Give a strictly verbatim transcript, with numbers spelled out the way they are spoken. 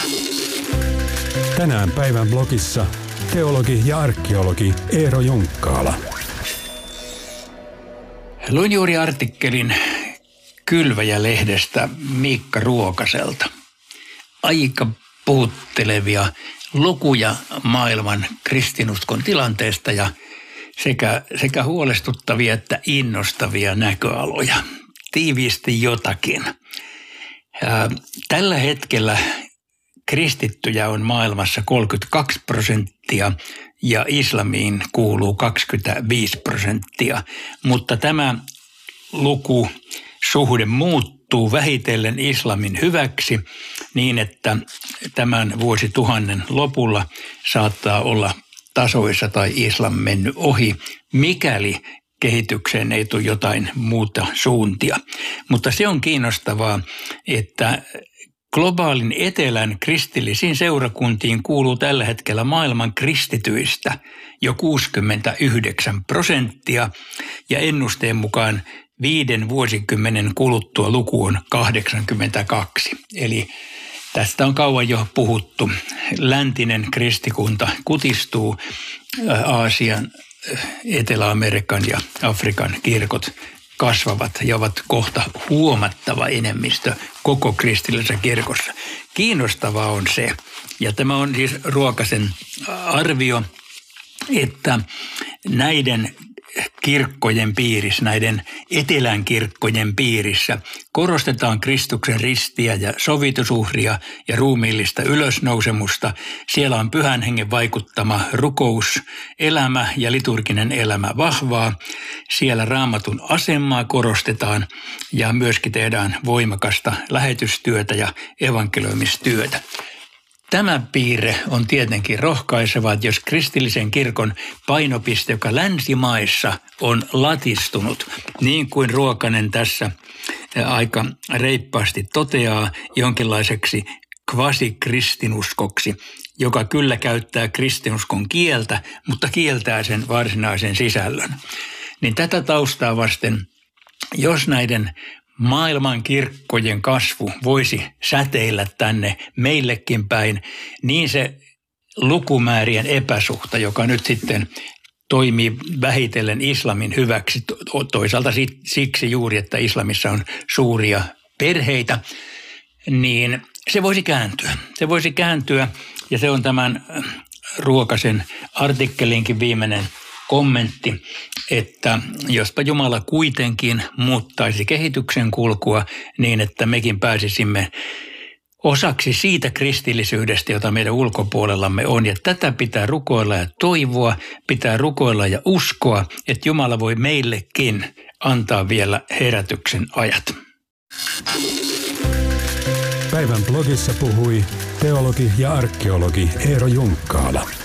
Tänään päivän blogissa teologi ja arkeologi Eero Junkkaala. Luin juuri artikkelin Kylväjä-lehdestä Miikka Ruokaselta. Aika puhuttelevia lukuja maailman kristinuskon tilanteesta ja sekä, sekä huolestuttavia että innostavia näköaloja. Tiiviisti jotakin. Ja tällä hetkellä kristittyjä on maailmassa kolmekymmentäkaksi prosenttia ja islamiin kuuluu kaksikymmentäviisi prosenttia, mutta tämä luku suhde muuttuu vähitellen islamin hyväksi niin, että tämän vuosituhannen lopulla saattaa olla tasoissa tai islam mennyt ohi, mikäli kehitykseen ei tule jotain muuta suuntia. Mutta se on kiinnostavaa, että globaalin etelän kristillisiin seurakuntiin kuuluu tällä hetkellä maailman kristityistä jo kuusikymmentäyhdeksän prosenttia ja ennusteen mukaan viiden vuosikymmenen kuluttua luku on kahdeksankymmentäkaksi. Eli tästä on kauan jo puhuttu. Läntinen kristikunta kutistuu, Aasian, Etelä-Amerikan ja Afrikan kirkot kasvavat ja ovat kohta huomattava enemmistö koko kristillisessä kirkossa. Kiinnostavaa on se, ja tämä on siis Ruokasen arvio, että näiden kirkkojen piirissä, näiden etelän kirkkojen piirissä korostetaan Kristuksen ristiä ja sovitusuhria ja ruumiillista ylösnousemusta. Siellä on pyhän hengen vaikuttama rukouselämä ja liturginen elämä vahvaa. Siellä Raamatun asemaa korostetaan ja myöskin tehdään voimakasta lähetystyötä ja evankelioimistyötä. Tämä piirre on tietenkin rohkaiseva, että jos kristillisen kirkon painopiste, joka länsimaissa on latistunut, niin kuin Ruokanen tässä aika reippaasti toteaa, jonkinlaiseksi kvasikristinuskoksi, joka kyllä käyttää kristinuskon kieltä, mutta kieltää sen varsinaisen sisällön. Niin tätä taustaa vasten, jos näiden maailman kirkkojen kasvu voisi säteillä tänne meillekin päin, niin se lukumäärien epäsuhta, joka nyt sitten toimii vähitellen islamin hyväksi, toisaalta siksi juuri, että islamissa on suuria perheitä, niin se voisi kääntyä. Se voisi kääntyä ja se on tämän Ruokasen artikkelinkin viimeinen kommentti, että jospa Jumala kuitenkin muuttaisi kehityksen kulkua niin, että mekin pääsisimme osaksi siitä kristillisyydestä, jota meidän ulkopuolellamme on. Ja tätä pitää rukoilla ja toivoa, pitää rukoilla ja uskoa, että Jumala voi meillekin antaa vielä herätyksen ajat. Päivän blogissa puhui teologi ja arkeologi Eero Junkkaala.